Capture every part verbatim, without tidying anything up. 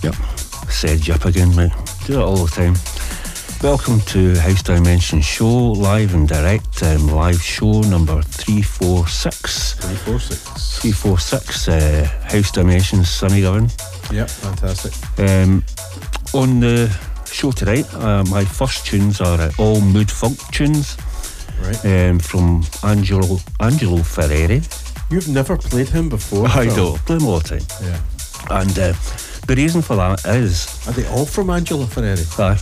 Yep. Said yep again, mate. Do it all the time. Welcome to House Dimension Show, live and direct, um, live show number three forty-six. three forty-six. three forty-six, uh, House Dimensions, Sunny Govan. Yep, fantastic. Um, on the show tonight, uh, my first tunes are uh, all mood funk tunes. Right. Um, from Angelo Angelo Ferreri. You've never played him before? I Phil? do, play him all the time. Yeah. And uh, the reason for that is... Are they all from Angelo Ferreri? Aye.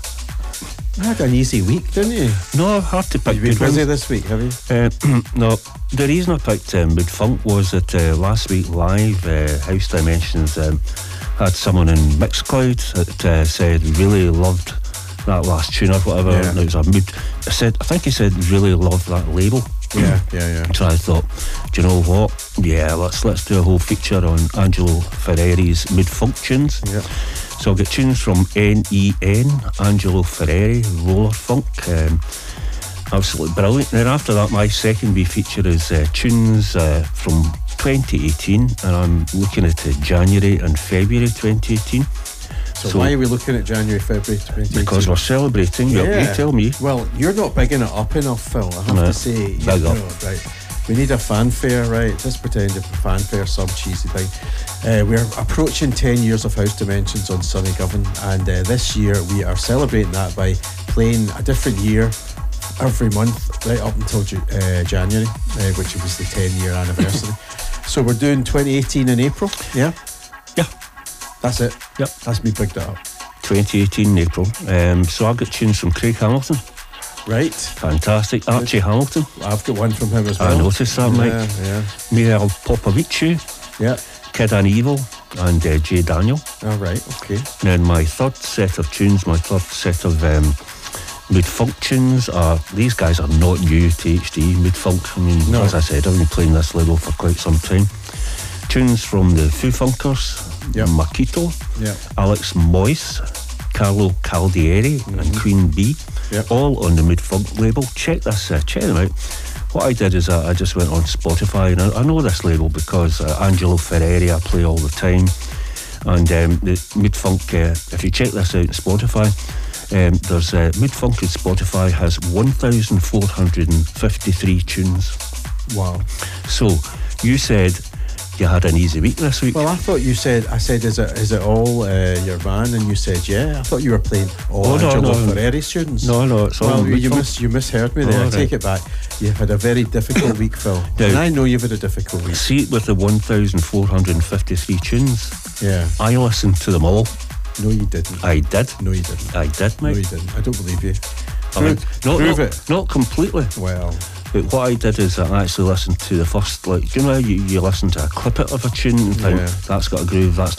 You had an easy week, didn't you? No, hard to pick You've been good busy ones. this week, have you? Uh, no, the reason I picked um, Mood Funk was that uh, last week live, uh, House Dimensions um, had someone in Mixcloud that uh, said really loved that last tune or whatever. Yeah. And it was a mood. I said, I think he said really loved that label. Yeah, yeah, yeah. So I thought, do you know what? Yeah, let's let's do a whole feature on Angelo Ferreri's Mood Funk tunes. Yeah. So I'll get tunes from N E N, Angelo Ferreri, Roller Funk. Um, absolutely brilliant. Then after that, my second wee feature is uh, tunes uh, from twenty eighteen, and I'm looking at uh, January and February twenty eighteen. So, So- why are we looking at January, February twenty eighteen? Because we're celebrating. Yeah. Yeah. You tell me. Well, you're not bigging it up enough, Phil. I have No, to say. You big up. know, right. We need a fanfare, right? Let's pretend a fanfare, some cheesy thing. Uh, we're approaching ten years of House Dimensions on Sunny Govan, and uh, this year we are celebrating that by playing a different year every month, right up until Ju- uh, January, uh, which was the ten year anniversary. So we're doing twenty eighteen in April, yeah? Yeah. That's it. Yep. That's me picked it up. twenty eighteen in April. Um, so I've got tunes from Craig Hamilton. Right. Fantastic. Archie Hamilton. I've got one from him as well. I noticed that, Mike. Yeah, Miguel Popovici, yeah. Kid Evil, and uh, Jay Daniel. Yeah. All right, okay. Then my third set of tunes, my third set of um, Mood Funk tunes are, these guys are not new to H D, Mood Funk. I mean, No. as I said, I've been playing this label for quite some time. Tunes from the Foo Funkers, Yep. Makito, Yeah. Alex Moyes, Carlo Caldieri, Mm-hmm. and Queen Bee, Yep. all on the Mood Funk label. Check this, uh, check them out. What I did is uh, I just went on Spotify, and I, I know this label because uh, Angelo Ferreri I play all the time, and um, the Mood Funk. Uh, if you check this out on Spotify, um, there's uh, Mood Funk on Spotify has one thousand four hundred fifty-three tunes. Wow. So you said you had an easy week this week. Well, I thought you said, I said, is it is it all uh, your van? And you said, yeah. I thought you were playing all Oh, no, Angelo no. Ferreri students. no, no, it's all Well, Mood you, Funk. mis- you misheard me there. Oh, I right. take it back. You've had a very difficult week, Phil. Now- And I know you've had a difficult week. See it with the one thousand four hundred fifty-three tunes. Yeah. I listened to them all. No, you didn't. I did. No, you didn't. I did, No, mate. you didn't. I don't believe you. I mean, Prove, not, prove not, it. not completely. Well, But what I did is I actually listened to the first, like, you know, you, you listen to a clip of a tune and think, Yeah. that's got a groove, that's